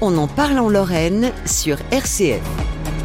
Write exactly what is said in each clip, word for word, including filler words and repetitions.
On en parle en Lorraine sur R C F.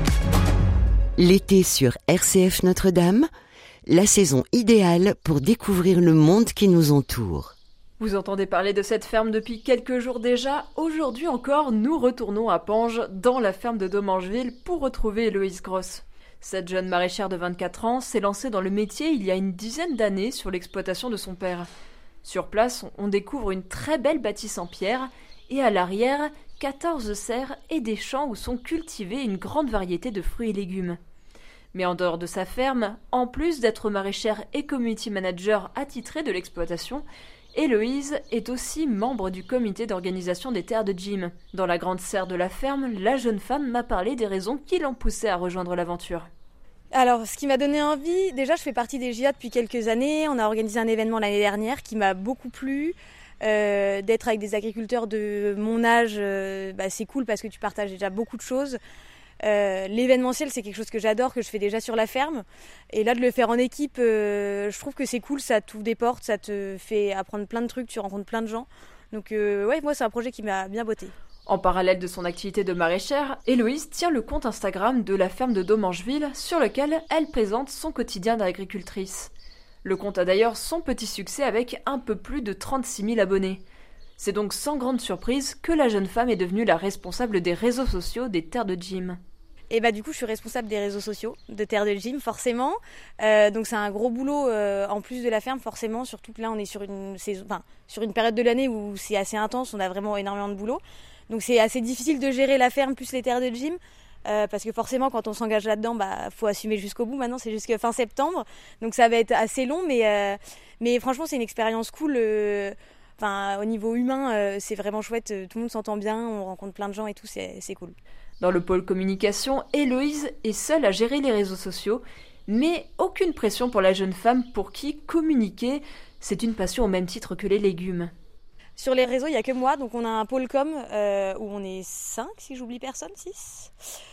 L'été sur R C F Notre-Dame, la saison idéale pour découvrir le monde qui nous entoure. Vous entendez parler de cette ferme depuis quelques jours déjà. Aujourd'hui encore, nous retournons à Pange, dans la ferme de Domangeville, pour retrouver Héloïse Gross. Cette jeune maraîchère de vingt-quatre ans s'est lancée dans le métier il y a une dizaine d'années sur l'exploitation de son père. Sur place, on découvre une très belle bâtisse en pierre et à l'arrière, quatorze serres et des champs où sont cultivés une grande variété de fruits et légumes. Mais en dehors de sa ferme, en plus d'être maraîchère et community manager attitrée de l'exploitation, Héloïse est aussi membre du comité d'organisation des terres de gym. Dans la grande serre de la ferme, la jeune femme m'a parlé des raisons qui l'ont poussée à rejoindre l'aventure. Alors, ce qui m'a donné envie, déjà je fais partie des J A depuis quelques années, on a organisé un événement l'année dernière qui m'a beaucoup plu. Euh, d'être avec des agriculteurs de mon âge, euh, bah, c'est cool parce que tu partages déjà beaucoup de choses. Euh, l'événementiel, c'est quelque chose que j'adore, que je fais déjà sur la ferme. Et là, de le faire en équipe, euh, je trouve que c'est cool, ça t'ouvre des portes, ça te fait apprendre plein de trucs, tu rencontres plein de gens. Donc euh, ouais, moi c'est un projet qui m'a bien botté. En parallèle de son activité de maraîchère, Héloïse tient le compte Instagram de la ferme de Domangeville sur lequel elle présente son quotidien d'agricultrice. Le compte a d'ailleurs son petit succès avec un peu plus de trente-six mille abonnés. C'est donc sans grande surprise que la jeune femme est devenue la responsable des réseaux sociaux des terres de gym. Et bah du coup je suis responsable des réseaux sociaux de Terre de Gym forcément, euh, donc c'est un gros boulot euh, en plus de la ferme forcément, surtout que là on est sur une saison, enfin sur une période de l'année où c'est assez intense, on a vraiment énormément de boulot, donc c'est assez difficile de gérer la ferme plus les terres de gym. Euh, parce que forcément quand on s'engage là-dedans, bah faut assumer jusqu'au bout. Maintenant c'est jusqu'à fin septembre, donc ça va être assez long, mais euh, mais franchement c'est une expérience cool. Euh, enfin au niveau humain, euh, c'est vraiment chouette. Tout le monde s'entend bien, on rencontre plein de gens et tout, c'est c'est cool. Dans le pôle communication, Héloïse est seule à gérer les réseaux sociaux, mais aucune pression pour la jeune femme pour qui communiquer, c'est une passion au même titre que les légumes. Sur les réseaux, il n'y a que moi, donc on a un pôle com euh, où on est cinq, si j'oublie personne, six.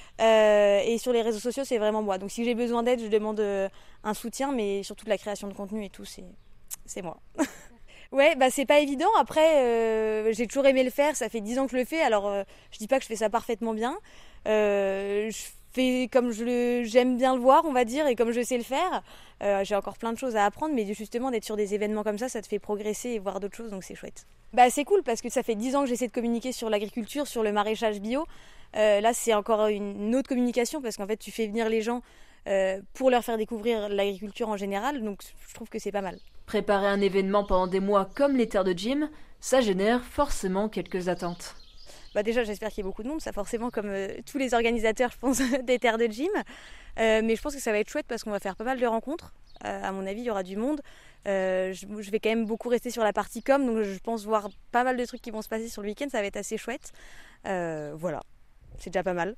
Euh, et sur les réseaux sociaux, c'est vraiment moi. Donc si j'ai besoin d'aide, je demande euh, un soutien, mais surtout de la création de contenu et tout, c'est, c'est moi. Ouais, bah c'est pas évident. Après, euh, j'ai toujours aimé le faire, ça fait dix ans que je le fais, alors euh, je dis pas que je fais ça parfaitement bien. Euh, je fais comme je le, j'aime bien le voir, on va dire, et comme je sais le faire. Euh, j'ai encore plein de choses à apprendre, mais justement d'être sur des événements comme ça, ça te fait progresser et voir d'autres choses, donc c'est chouette. Bah c'est cool parce que ça fait dix ans que j'essaie de communiquer sur l'agriculture, sur le maraîchage bio. Euh, là c'est encore une autre communication parce qu'en fait tu fais venir les gens euh, pour leur faire découvrir l'agriculture en général, donc je trouve que c'est pas mal. Préparer un événement pendant des mois comme les terres de gym, ça génère forcément quelques attentes. Bah déjà j'espère qu'il y a beaucoup de monde, ça forcément comme euh, tous les organisateurs je pense des terres de gym, euh, mais je pense que ça va être chouette parce qu'on va faire pas mal de rencontres, euh, à mon avis il y aura du monde, euh, je, je vais quand même beaucoup rester sur la partie com, donc je pense voir pas mal de trucs qui vont se passer sur le week-end, ça va être assez chouette, euh, voilà, c'est déjà pas mal.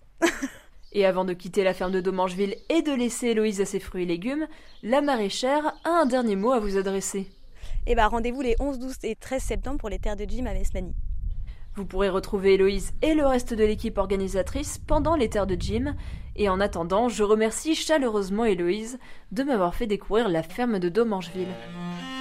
Et avant de quitter la ferme de Domangeville et de laisser Héloïse à ses fruits et légumes, la maraîchère a un dernier mot à vous adresser. Et bah rendez-vous les onze, douze et treize septembre pour les terres de gym à Mesmani. Vous pourrez retrouver Héloïse et le reste de l'équipe organisatrice pendant les terres de gym. Et en attendant, je remercie chaleureusement Héloïse de m'avoir fait découvrir la ferme de Domangeville.